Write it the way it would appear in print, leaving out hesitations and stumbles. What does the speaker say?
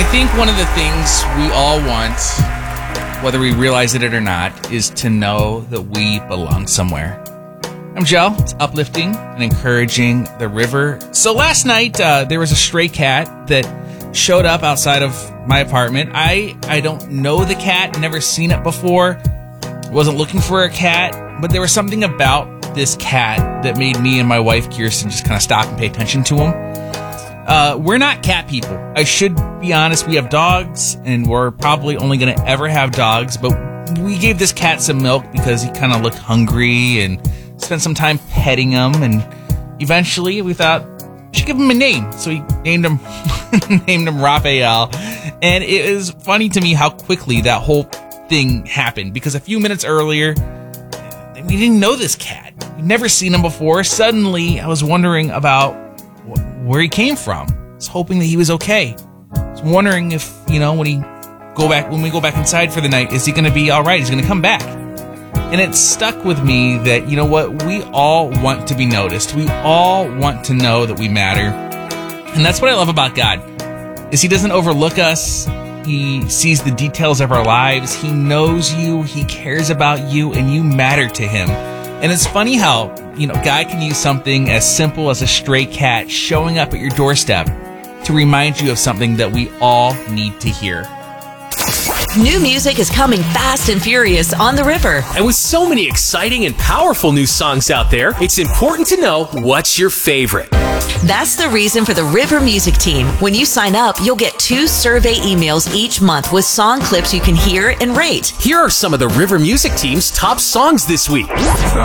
I think one of the things we all want, whether we realize it or not, is to know that we belong somewhere. I'm Joe. It's uplifting and encouraging the river. So last night, there was a stray cat that showed up outside of my apartment. I don't know the cat, never seen it before. Wasn't looking for a cat, but there was something about this cat that made me and my wife, Kirsten, just kind of stop and pay attention to him. We're not cat people. I should be honest, we have dogs, and we're probably only going to ever have dogs, but we gave this cat some milk because he kind of looked hungry and spent some time petting him, and eventually we thought we should give him a name. So we named him named him Raphael, and it is funny to me how quickly that whole thing happened, because a few minutes earlier, we didn't know this cat. We'd never seen him before. Suddenly, I was wondering about where he came from. I was hoping that he was okay. I was wondering if, when we go back inside for the night, is he going to be all right? He's going to come back. And it stuck with me that, we all want to be noticed. We all want to know that we matter. And that's what I love about God, is he doesn't overlook us. He sees the details of our lives. He knows you. He cares about you, and you matter to him. And it's funny how, God can use something as simple as a stray cat showing up at your doorstep to remind you of something that we all need to hear. New music is coming fast and furious on the river. And with so many exciting and powerful new songs out there, it's important to know what's your favorite. That's the reason for the River Music Team. When you sign up, you'll get 2 survey emails each month with song clips you can hear and rate. Here are some of the River Music Team's top songs this week.